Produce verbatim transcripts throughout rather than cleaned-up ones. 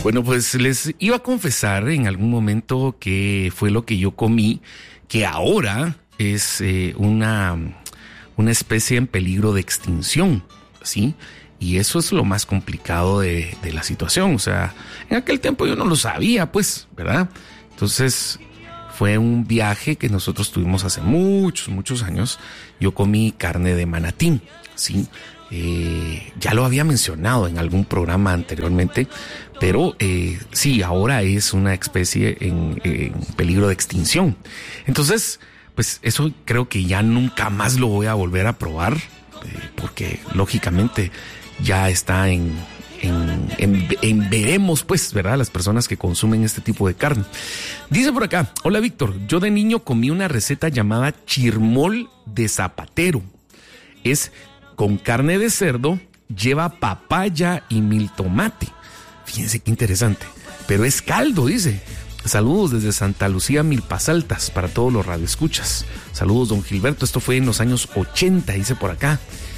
Bueno, pues les iba a confesar en algún momento que fue lo que yo comí, que ahora es eh, una, una especie en peligro de extinción, ¿sí? Y eso es lo más complicado de, de la situación. O sea, en aquel tiempo yo no lo sabía, pues, ¿verdad? Entonces, fue un viaje que nosotros tuvimos hace muchos, muchos años. Yo comí carne de manatí, ¿sí? Eh, ya lo había mencionado en algún programa anteriormente, pero eh, sí, ahora es una especie en, en peligro de extinción. Entonces, pues eso creo que ya nunca más lo voy a volver a probar, eh, porque lógicamente ya está en, en, en, en veremos, pues, ¿verdad? Las personas que consumen este tipo de carne. Dice por acá, hola Víctor, yo de niño comí una receta llamada chirmol de zapatero. Es con carne de cerdo, lleva papaya y mil tomate. Fíjense qué interesante. Pero es caldo, dice. Saludos desde Santa Lucía, Milpas Altas, para todos los radioescuchas. Saludos, don Gilberto. Esto fue en los años ochenta, dice por acá.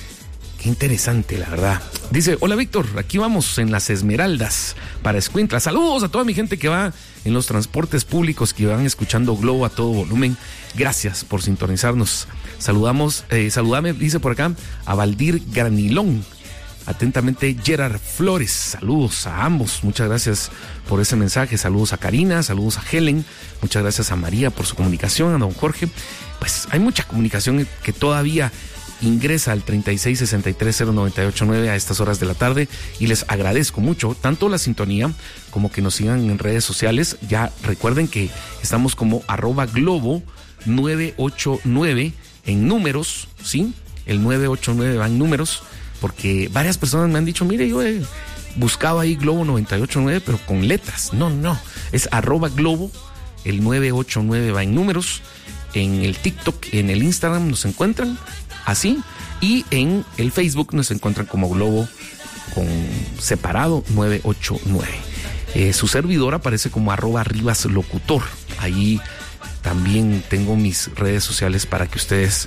Qué interesante, la verdad. Dice, hola Víctor, aquí vamos en las Esmeraldas para Escuintla. Saludos a toda mi gente que va en los transportes públicos, que van escuchando Globo a todo volumen. Gracias por sintonizarnos. Saludamos, eh, saludame, dice por acá, a Valdir Granilón. Atentamente, Gerard Flores. Saludos a ambos. Muchas gracias por ese mensaje. Saludos a Karina, saludos a Helen. Muchas gracias a María por su comunicación, a don Jorge. Pues hay mucha comunicación que todavía ingresa al treinta y seis sesenta y tres cero noventa y ocho nueve a estas horas de la tarde y les agradezco mucho tanto la sintonía como que nos sigan en redes sociales. Ya recuerden que estamos como arroba globo nueve ocho nueve en números, ¿sí? El nueve ocho nueve va en números, porque varias personas me han dicho, mire, yo he buscado ahí Globo noventa y ocho nueve, pero con letras. No, no, es arroba Globo, el nueve ocho nueve va en números. En el TikTok, en el Instagram nos encuentran así, y en el Facebook nos encuentran como Globo con separado nueve ocho nueve. Eh, su servidor aparece como arroba Rivas Locutor. Ahí también tengo mis redes sociales para que ustedes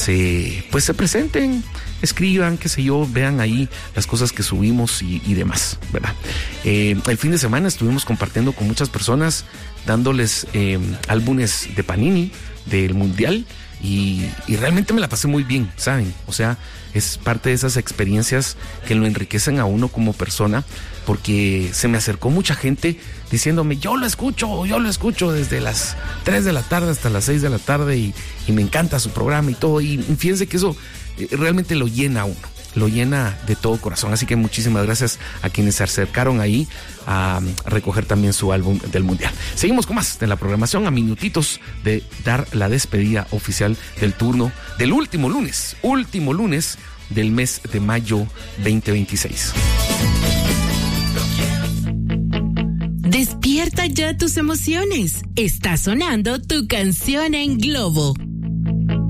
se, pues se presenten, escriban, qué sé yo, vean ahí las cosas que subimos y, y demás, ¿verdad? Eh, el fin de semana estuvimos compartiendo con muchas personas, dándoles eh, álbumes de Panini del Mundial y, y realmente me la pasé muy bien, ¿saben? O sea, es parte de esas experiencias que lo enriquecen a uno como persona, porque se me acercó mucha gente diciéndome, yo lo escucho, yo lo escucho desde las tres de la tarde hasta las seis de la tarde y, y me encanta su programa y todo, y fíjense que eso realmente lo llena a uno, lo llena de todo corazón. Así que muchísimas gracias a quienes se acercaron ahí a recoger también su álbum del Mundial. Seguimos con más de la programación, a minutitos de dar la despedida oficial del turno del último lunes, último lunes del mes de mayo veinte veintiséis. Despierta ya tus emociones. Está sonando tu canción en Globo.